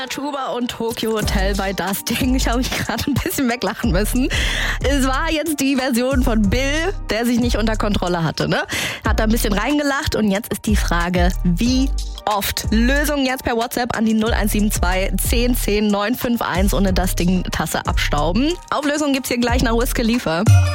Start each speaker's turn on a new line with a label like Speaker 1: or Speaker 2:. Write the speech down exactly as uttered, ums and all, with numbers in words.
Speaker 1: Tuba und Tokyo Hotel bei Das Ding. Ich habe mich gerade ein bisschen weglachen müssen. Es war jetzt die Version von Bill, der sich nicht unter Kontrolle hatte, ne? Hat da ein bisschen reingelacht und jetzt ist die Frage, wie oft? Lösung jetzt per WhatsApp an die null eins sieben zwei zehn zehn neun fünf eins und eine Das Ding Tasse abstauben. Auflösung gibt's hier gleich nach Wiz Khalifa.